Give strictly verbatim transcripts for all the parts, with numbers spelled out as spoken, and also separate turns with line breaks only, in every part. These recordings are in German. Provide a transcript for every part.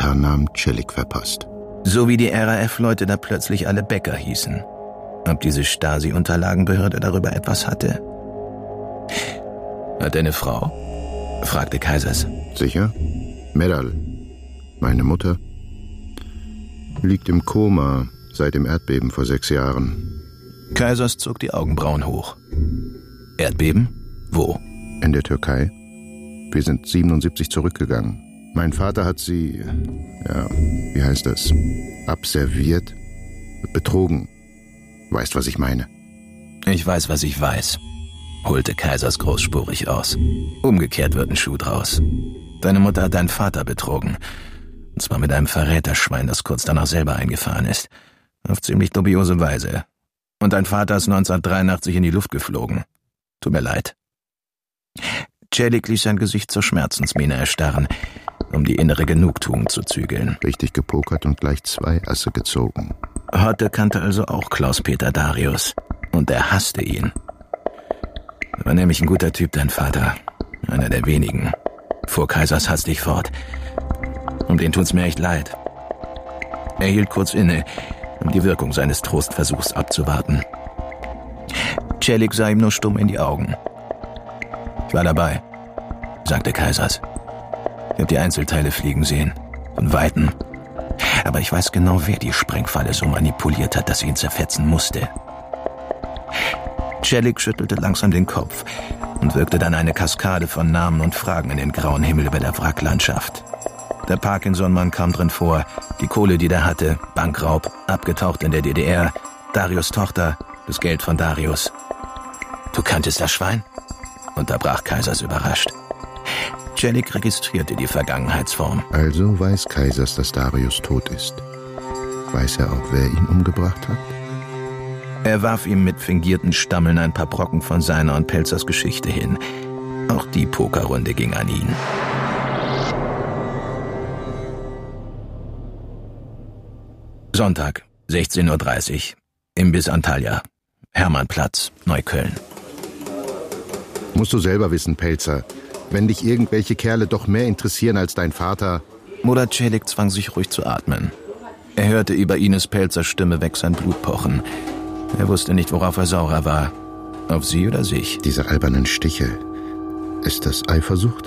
Tarnnamen Celik verpasst.
So wie die R A F-Leute da plötzlich alle Becker hießen. Ob diese Stasi-Unterlagenbehörde darüber etwas hatte? Hat er eine Frau? Fragte Kaisers.
Sicher? Meral, meine Mutter, liegt im Koma seit dem Erdbeben vor sechs Jahren.
Kaisers zog die Augenbrauen hoch. Erdbeben? Wo?
In der Türkei. Wir sind siebenundsiebzig zurückgegangen. Mein Vater hat sie, ja, wie heißt das, abserviert, betrogen. Weißt, was ich meine?
Ich weiß, was ich weiß, holte Kaisers großspurig aus. Umgekehrt wird ein Schuh draus. Deine Mutter hat deinen Vater betrogen. Und zwar mit einem Verräterschwein, das kurz danach selber eingefahren ist. Auf ziemlich dubiose Weise. Und dein Vater ist neunzehnhundertdreiundachtzig in die Luft geflogen. Tut mir leid. Celik ließ sein Gesicht zur Schmerzensmiene erstarren, um die innere Genugtuung zu zügeln.
Richtig gepokert und gleich zwei Asse gezogen.
Hotte kannte also auch Klaus-Peter Darius. Und er hasste ihn. Er war nämlich ein guter Typ, dein Vater. Einer der wenigen. Fuhr Kaisers hastig fort. Um den tut's mir echt leid. Er hielt kurz inne, um die Wirkung seines Trostversuchs abzuwarten. Celik sah ihm nur stumm in die Augen. Ich war dabei, sagte Kaisers. Ich habe die Einzelteile fliegen sehen. Von Weitem. Aber ich weiß genau, wer die Sprengfalle so manipuliert hat, dass sie ihn zerfetzen musste. Celik schüttelte langsam den Kopf und wirkte dann eine Kaskade von Namen und Fragen in den grauen Himmel über der Wracklandschaft. Der Parkinson-Mann kam drin vor, die Kohle, die der hatte, Bankraub, abgetaucht in der D D R, Darius' Tochter, das Geld von Darius. Du kanntest das Schwein? Unterbrach Kaisers überrascht. Celik registrierte die Vergangenheitsform.
Also weiß Kaisers, dass Darius tot ist. Weiß er auch, wer ihn umgebracht hat?
Er warf ihm mit fingierten Stammeln ein paar Brocken von seiner und Pelzers Geschichte hin. Auch die Pokerrunde ging an ihn. Sonntag, sechzehn Uhr dreißig. Imbiss Antalya. Hermannplatz, Neukölln.
Musst du selber wissen, Pelzer. Wenn dich irgendwelche Kerle doch mehr interessieren als dein Vater...
Murat Celik zwang sich ruhig zu atmen. Er hörte über Ines Pelzers Stimme weg sein Blut pochen. Er wusste nicht, worauf er saurer war. Auf sie oder sich.
Diese albernen Stiche. Ist das Eifersucht?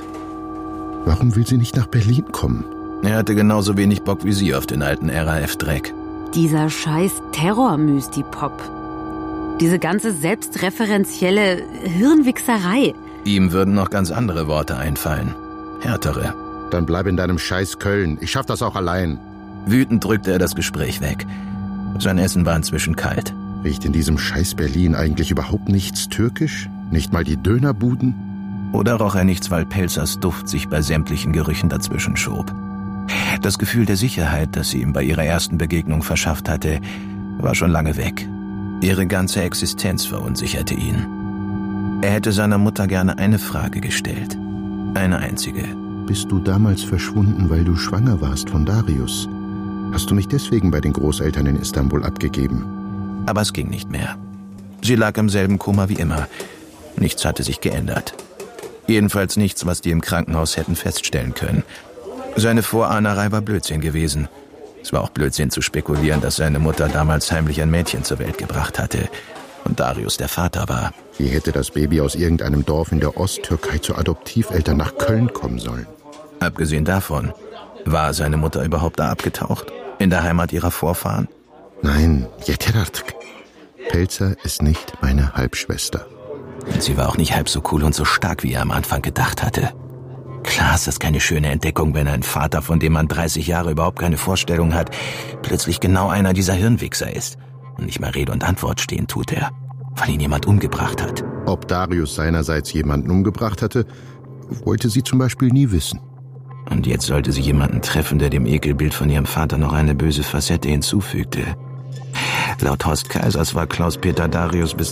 Warum will sie nicht nach Berlin kommen?
Er hatte genauso wenig Bock wie sie auf den alten R A F-Dreck.
Dieser scheiß Terror-Mysti-Pop. Diese ganze selbstreferenzielle Hirnwichserei.
Ihm würden noch ganz andere Worte einfallen. Härtere.
Dann bleib in deinem scheiß Köln. Ich schaff das auch allein.
Wütend drückte er das Gespräch weg. Sein Essen war inzwischen kalt.
Riecht in diesem scheiß Berlin eigentlich überhaupt nichts türkisch? Nicht mal die Dönerbuden?
Oder roch er nichts, weil Pelzers Duft sich bei sämtlichen Gerüchen dazwischen schob. Das Gefühl der Sicherheit, das sie ihm bei ihrer ersten Begegnung verschafft hatte, war schon lange weg. Ihre ganze Existenz verunsicherte ihn. Er hätte seiner Mutter gerne eine Frage gestellt. Eine einzige.
Bist du damals verschwunden, weil du schwanger warst von Darius? Hast du mich deswegen bei den Großeltern in Istanbul abgegeben?
Aber es ging nicht mehr. Sie lag im selben Koma wie immer. Nichts hatte sich geändert. Jedenfalls nichts, was die im Krankenhaus hätten feststellen können. Seine Vorahnerei war Blödsinn gewesen. Es war auch Blödsinn zu spekulieren, dass seine Mutter damals heimlich ein Mädchen zur Welt gebracht hatte und Darius der Vater war.
Wie hätte das Baby aus irgendeinem Dorf in der Osttürkei zu Adoptiveltern nach Köln kommen sollen?
Abgesehen davon, war seine Mutter überhaupt da abgetaucht? In der Heimat ihrer Vorfahren?
Nein, Jeterartk. Pelzer ist nicht meine Halbschwester.
Und sie war auch nicht halb so cool und so stark, wie er am Anfang gedacht hatte. Klar ist das keine schöne Entdeckung, wenn ein Vater, von dem man dreißig Jahre überhaupt keine Vorstellung hat, plötzlich genau einer dieser Hirnwichser ist. Und nicht mal Rede und Antwort stehen tut er, weil ihn jemand umgebracht hat.
Ob Darius seinerseits jemanden umgebracht hatte, wollte sie zum Beispiel nie wissen.
Und jetzt sollte sie jemanden treffen, der dem Ekelbild von ihrem Vater noch eine böse Facette hinzufügte. Laut Horst Kaisers war Klaus-Peter Darius bis